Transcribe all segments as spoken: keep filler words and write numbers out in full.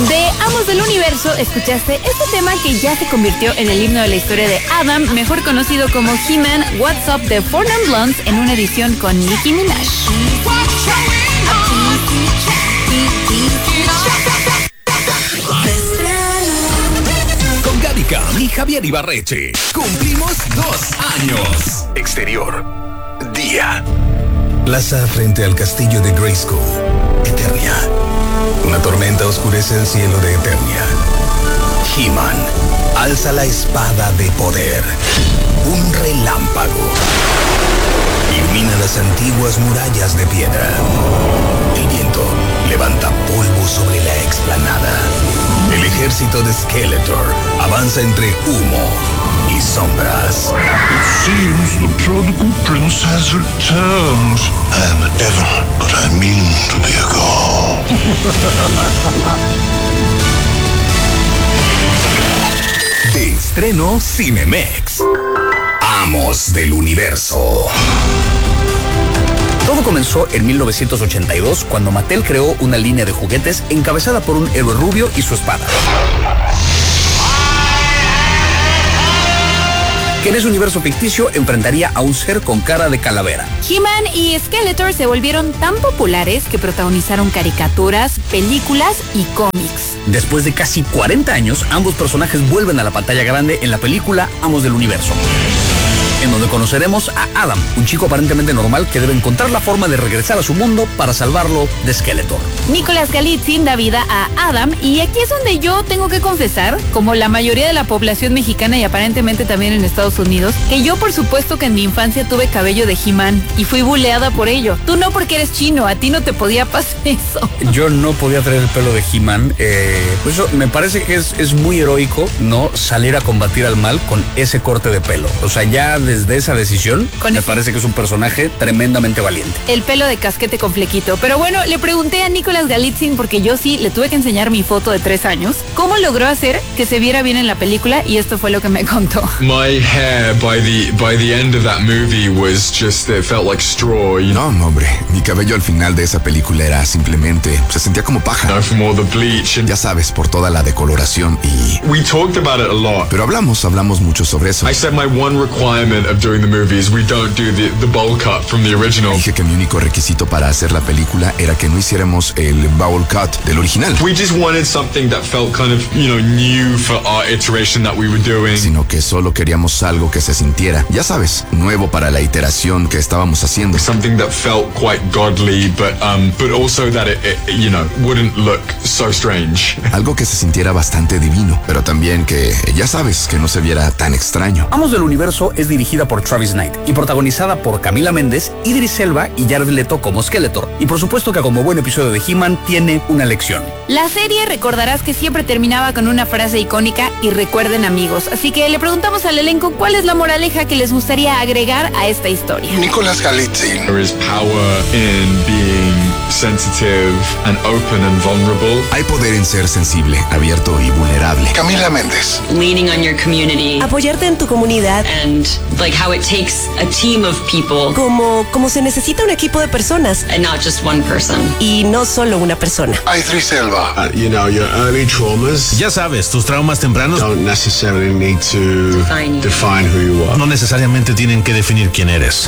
De Amos del Universo escuchaste este tema que ya se convirtió en el himno de la historia de Adam, mejor conocido como He-Man, What's Up de Four Non Blondes, en una edición con Nicki Minaj. Con Gaby Cam y Javier Ibarreche cumplimos dos años. Exterior, día. Plaza frente al castillo de Grayskull, Eternia. Una tormenta oscurece el cielo de Eternia. He-Man alza la espada de poder. Un relámpago ilumina las antiguas murallas de piedra. El viento levanta polvo sobre la explanada. El ejército de Skeletor avanza entre humo y sombras. It seems the prodigal prince has returned. I am a devil, but I mean to be a god. De estreno Cinemex. Amos del Universo. Todo comenzó en mil novecientos ochenta y dos, cuando Mattel creó una línea de juguetes encabezada por un héroe rubio y su espada, que en ese universo ficticio enfrentaría a un ser con cara de calavera. He-Man y Skeletor se volvieron tan populares que protagonizaron caricaturas, películas y cómics. Después de casi cuarenta años, ambos personajes vuelven a la pantalla grande en la película Amos del Universo, en donde conoceremos a Adam, un chico aparentemente normal que debe encontrar la forma de regresar a su mundo para salvarlo de Skeletor. Nicolas Galitzin da vida a Adam, y aquí es donde yo tengo que confesar, como la mayoría de la población mexicana y aparentemente también en Estados Unidos, que yo por supuesto que en mi infancia tuve cabello de He-Man y fui buleada por ello. Tú no, porque eres chino, a ti no te podía pasar eso. Yo no podía traer el pelo de He-Man, eh, pues eso me parece que es, es muy heroico, ¿no? Salir a combatir al mal con ese corte de pelo. O sea, ya desde esa decisión, con me ese... parece que es un personaje tremendamente valiente. El pelo de casquete con flequito. Pero bueno, le pregunté a Nicolas Galitzin, porque yo sí le tuve que enseñar mi foto de tres años, cómo logró hacer que se viera bien en la película, y esto fue lo que me contó. My hair by the by the end of that movie was just, it felt like straw. You know? No, hombre, mi cabello al final de esa película era simplemente, se sentía como paja. No, from all the bleach and... Ya sabes, por toda la decoloración y... We talked about it a lot. Pero hablamos, hablamos mucho sobre eso. I said my one requirement of doing the movie is we don't do the, the bowl cut from the original. Dije que mi único requisito para hacer la película era que no hiciéramos el bowl cut del original. We just wanted something that felt kind of, you know, new for our iteration that we were doing. Sino que solo queríamos algo que se sintiera, ya sabes, nuevo para la iteración que estábamos haciendo. Something that felt quite godly, but um, but also that it, it, you know, wouldn't look so strange. Algo que se sintiera bastante divino, pero también que, ya sabes, que no se viera tan extraño. Amos del Universo es dirigida por Travis Knight y protagonizada por Camila Méndez, Idris Elba y Jared Leto como Skeletor. Y por supuesto que como buen episodio de He-Man tiene una lección. La serie, recordarás que siempre terminaba con una frase icónica: y recuerden, amigos. Así que le preguntamos al elenco cuál es la moraleja que les gustaría agregar a esta historia. Nicolas Galitzin. There is power in being sensitive and open and vulnerable. Hay poder en ser sensible, abierto y vulnerable. Camila Méndez. Leaning on your community. Apoyarte en tu comunidad. And like how it takes a team of people. Como, como se necesita un equipo de personas. And not just one person. Y no solo una persona. Idris Elba. Uh, you know, your early traumas. Ya sabes, tus traumas tempranos don't necessarily need to define, define who you are. No necesariamente tienen que definir quién eres.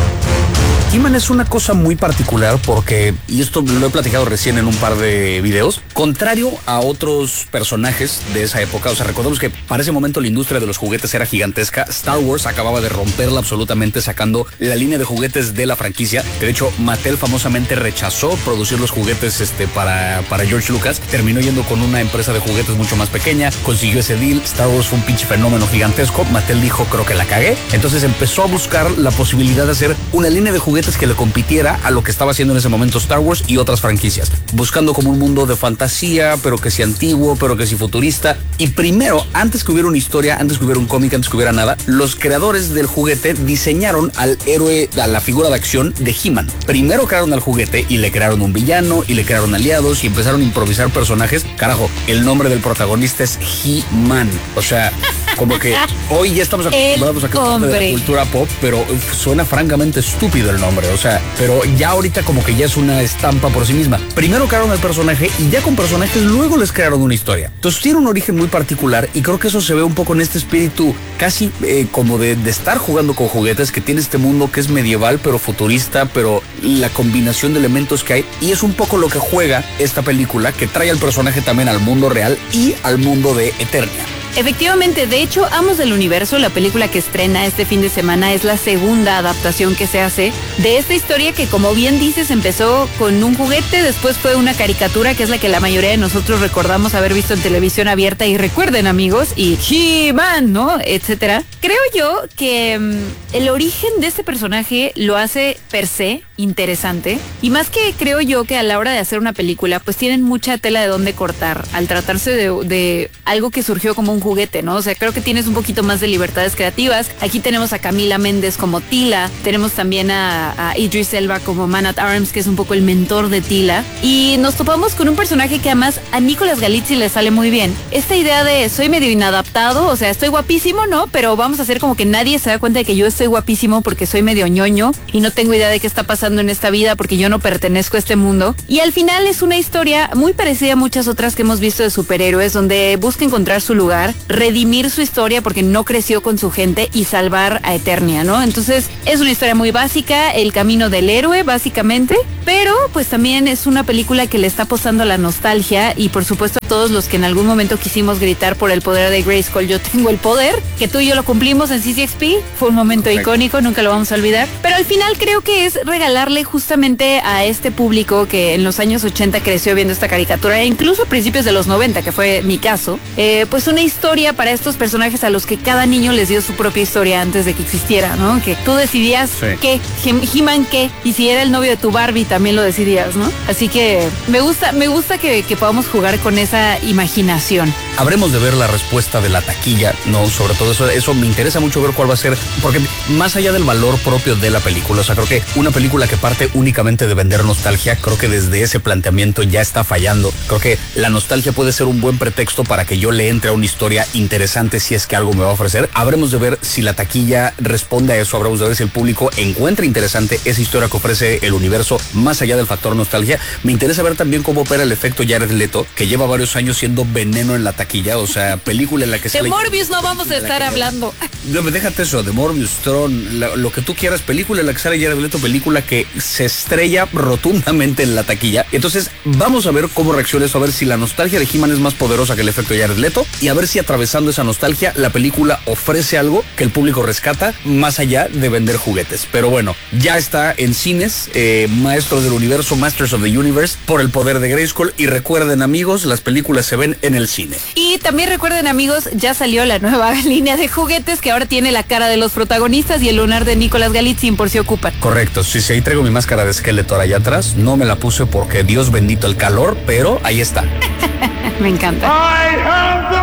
He-Man es una cosa muy particular porque, y esto lo he platicado recién en un par de videos, contrario a otros personajes de esa época, o sea, recordemos que para ese momento la industria de los juguetes era gigantesca. Star Wars acababa de romperla absolutamente sacando la línea de juguetes de la franquicia, que de hecho Mattel famosamente rechazó producir los juguetes este, para, para George Lucas, terminó yendo con una empresa de juguetes mucho más pequeña, consiguió ese deal. Star Wars fue un pinche fenómeno gigantesco. Mattel dijo, creo que la cagué, entonces empezó a buscar la posibilidad de hacer una línea de juguetes que le compitiera a lo que estaba haciendo en ese momento Star Wars y otras franquicias, buscando como un mundo de fantasía, pero que sea antiguo, pero que sea futurista. Y primero, antes que hubiera una historia, antes que hubiera un cómic, antes que hubiera nada, los creadores del juguete diseñaron al héroe, a la figura de acción de He-Man. Primero crearon al juguete y le crearon un villano y le crearon aliados y empezaron a improvisar personajes. Carajo, el nombre del protagonista es He-Man. O sea, como que hoy ya estamos acostumbrados a que es de la cultura pop, pero suena francamente estúpido el nombre, o sea, pero ya ahorita como que ya es una estampa por sí misma. Primero crearon el personaje y ya con personajes luego les crearon una historia. Entonces tiene un origen muy particular y creo que eso se ve un poco en este espíritu casi eh, como de, de estar jugando con juguetes, que tiene este mundo que es medieval pero futurista, pero la combinación de elementos que hay, y es un poco lo que juega esta película, que trae al personaje también al mundo real y al mundo de Eternia. Efectivamente, de hecho, Amos del Universo, la película que estrena este fin de semana, es la segunda adaptación que se hace de esta historia que, como bien dices, empezó con un juguete, después fue una caricatura, que es la que la mayoría de nosotros recordamos haber visto en televisión abierta, y recuerden, amigos, y He-Man, ¿no? Etcétera. Creo yo que um, el origen de este personaje lo hace per se interesante, y más que creo yo que a la hora de hacer una película, pues tienen mucha tela de dónde cortar, al tratarse de, de algo que surgió como un juguete, ¿no? O sea, creo que tienes un poquito más de libertades creativas. Aquí tenemos a Camila Méndez como Tila, tenemos también a, a Idris Elba como Man at Arms, que es un poco el mentor de Tila, y nos topamos con un personaje que además a Nicolas Galizzi le sale muy bien. Esta idea de soy medio inadaptado, o sea, estoy guapísimo, ¿no? Pero vamos a hacer como que nadie se da cuenta de que yo estoy guapísimo porque soy medio ñoño y no tengo idea de qué está pasando en esta vida porque yo no pertenezco a este mundo. Y al final es una historia muy parecida a muchas otras que hemos visto de superhéroes, donde busca encontrar su lugar, redimir su historia porque no creció con su gente y salvar a Eternia, ¿no? Entonces es una historia muy básica, el camino del héroe básicamente, pero pues también es una película que le está apostando a la nostalgia, y por supuesto a todos los que en algún momento quisimos gritar por el poder de Grayskull, yo tengo el poder, que tú y yo lo cumplimos en C C X P, fue un momento Correcto. icónico, nunca lo vamos a olvidar, pero al final creo que es regalarle justamente a este público que en los años ochenta creció viendo esta caricatura, e incluso a principios de los noventa, que fue mi caso, eh, pues una historia para estos personajes a los que cada niño les dio su propia historia antes de que existiera, ¿no? Que tú decidías sí. qué, He-Man qué, y si era el novio de tu Barbie también lo decidías, ¿no? Así que me gusta, me gusta que, que podamos jugar con esa imaginación. Habremos de ver la respuesta de la taquilla, ¿no? Sobre todo eso, eso me interesa mucho ver cuál va a ser, porque más allá del valor propio de la película, o sea, creo que una película que parte únicamente de vender nostalgia, creo que desde ese planteamiento ya está fallando. Creo que la nostalgia puede ser un buen pretexto para que yo le entre a una historia interesante si es que algo me va a ofrecer. Habremos de ver si la taquilla responde a eso, habremos de ver si el público encuentra interesante esa historia que ofrece el universo más allá del factor nostalgia. Me interesa ver también cómo opera el efecto Jared Leto, que lleva varios años siendo veneno en la taquilla, o sea, película en la que se... De Morbius no vamos a estar hablando. No, déjate eso, de Morbius, Tron, la, lo que tú quieras, película en la que sale Jared Leto, película que se estrella rotundamente en la taquilla. Entonces, vamos a ver cómo reacciona eso, a ver si la nostalgia de He-Man es más poderosa que el efecto Jared Leto, y a ver si atravesando esa nostalgia, la película ofrece algo que el público rescata, más allá de vender juguetes. Pero bueno, ya está en cines, eh, Maestros del Universo, Masters of the Universe, por el poder de Grayskull, y recuerden, amigos, las películas se ven en el cine. Y también recuerden, amigos, ya salió la nueva línea de juguetes que ahora tiene la cara de los protagonistas y el lunar de Nicolas Galizzi, por si ocupan. Correcto, sí, sí, ahí traigo mi máscara de Skeletor allá atrás, no me la puse porque Dios bendito el calor, pero ahí está. Me encanta. I have the